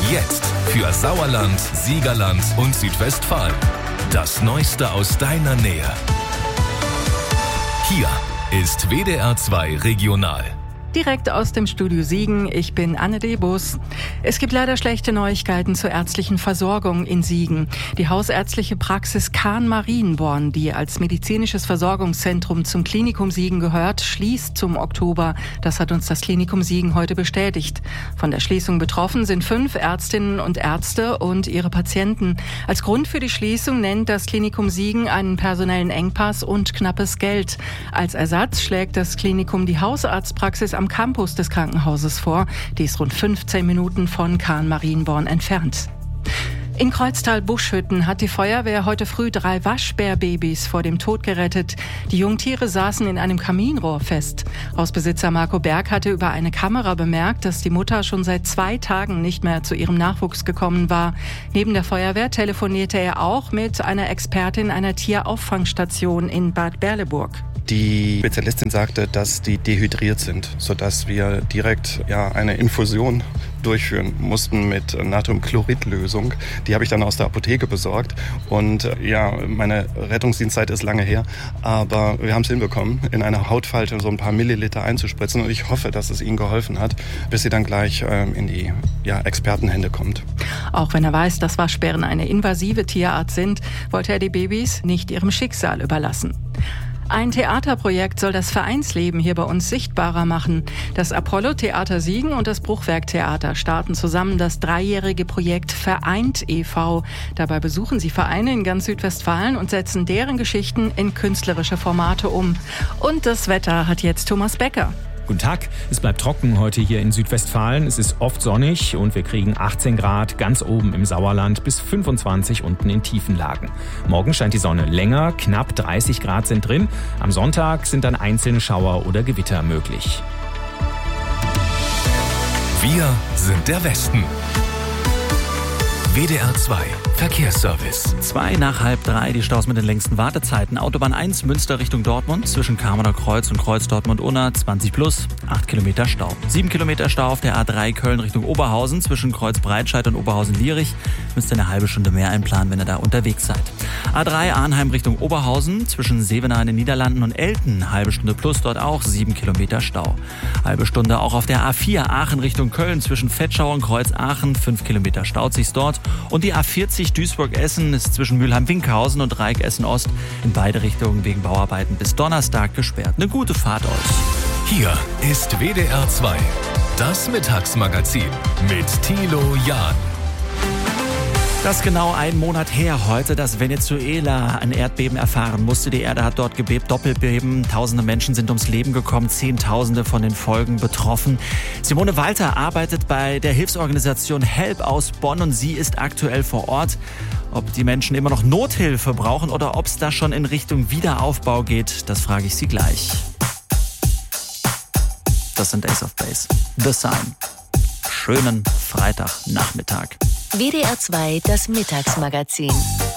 Jetzt für Sauerland, Siegerland und Südwestfalen. Das Neueste aus deiner Nähe. Hier ist WDR 2 Regional. Direkt aus dem Studio Siegen, ich bin Anne Debus. Es gibt leider schlechte Neuigkeiten zur ärztlichen Versorgung in Siegen. Die hausärztliche Praxis Kahn-Marienborn, die als medizinisches Versorgungszentrum zum Klinikum Siegen gehört, schließt zum Oktober. Das hat uns das Klinikum Siegen heute bestätigt. Von der Schließung betroffen sind 5 Ärztinnen und Ärzte und ihre Patienten. Als Grund für die Schließung nennt das Klinikum Siegen einen personellen Engpass und knappes Geld. Als Ersatz schlägt das Klinikum die Hausarztpraxis am Campus des Krankenhauses vor. Die ist rund 15 Minuten von Kahn-Marienborn entfernt. In Kreuztal-Buschhütten hat die Feuerwehr heute früh 3 Waschbärbabys vor dem Tod gerettet. Die Jungtiere saßen in einem Kaminrohr fest. Hausbesitzer Marco Berg hatte über eine Kamera bemerkt, dass die Mutter schon seit 2 Tagen nicht mehr zu ihrem Nachwuchs gekommen war. Neben der Feuerwehr telefonierte er auch mit einer Expertin einer Tierauffangstation in Bad Berleburg. Die Spezialistin sagte, dass die dehydriert sind, sodass wir direkt eine Infusion durchführen mussten mit Natriumchloridlösung. Die habe ich dann aus der Apotheke besorgt. Und meine Rettungsdienstzeit ist lange her, aber wir haben es hinbekommen, in eine Hautfalte so ein paar Milliliter einzuspritzen. Und ich hoffe, dass es ihnen geholfen hat, bis sie dann gleich in die Expertenhände kommt. Auch wenn er weiß, dass Waschbären eine invasive Tierart sind, wollte er die Babys nicht ihrem Schicksal überlassen. Ein Theaterprojekt soll das Vereinsleben hier bei uns sichtbarer machen. Das Apollo-Theater Siegen und das Bruchwerk-Theater starten zusammen das 3-jährige Projekt Vereint e.V. Dabei besuchen sie Vereine in ganz Südwestfalen und setzen deren Geschichten in künstlerische Formate um. Und das Wetter hat jetzt Thomas Becker. Guten Tag, es bleibt trocken heute hier in Südwestfalen. Es ist oft sonnig und wir kriegen 18 Grad ganz oben im Sauerland bis 25 unten in tiefen Lagen. Morgen scheint die Sonne länger, knapp 30 Grad sind drin. Am Sonntag sind dann einzelne Schauer oder Gewitter möglich. Wir sind der Westen. WDR 2 Verkehrsservice. 2 nach halb 3, die Staus mit den längsten Wartezeiten. Autobahn 1 Münster Richtung Dortmund zwischen Kamerner Kreuz und Kreuz Dortmund-Unna 20 plus, 8 Kilometer Stau. 7 Kilometer Stau auf der A3 Köln Richtung Oberhausen zwischen Kreuz Breitscheid und Oberhausen-Lierich. Müsst ihr eine halbe Stunde mehr einplanen, wenn ihr da unterwegs seid. A3 Arnheim Richtung Oberhausen zwischen Sevenaar in den Niederlanden und Elten. Halbe Stunde plus, dort auch 7 Kilometer Stau. Halbe Stunde auch auf der A4 Aachen Richtung Köln zwischen Vetschau und Kreuz Aachen. 5 Kilometer staut sich's dort. Und die A40 Duisburg-Essen ist zwischen Mülheim-Winkhausen und Dreieck-Essen-Ost in beide Richtungen wegen Bauarbeiten bis Donnerstag gesperrt. Eine gute Fahrt euch. Hier ist WDR 2, das Mittagsmagazin mit Thilo Jahn. Das ist genau 1 Monat her heute, dass Venezuela ein Erdbeben erfahren musste. Die Erde hat dort gebebt, Doppelbeben. Tausende Menschen sind ums Leben gekommen, Zehntausende von den Folgen betroffen. Simone Walter arbeitet bei der Hilfsorganisation HELP aus Bonn und sie ist aktuell vor Ort. Ob die Menschen immer noch Nothilfe brauchen oder ob es da schon in Richtung Wiederaufbau geht, das frage ich sie gleich. Das sind Ace of Base. The Sign. Schönen Freitagnachmittag. WDR 2, das Mittagsmagazin.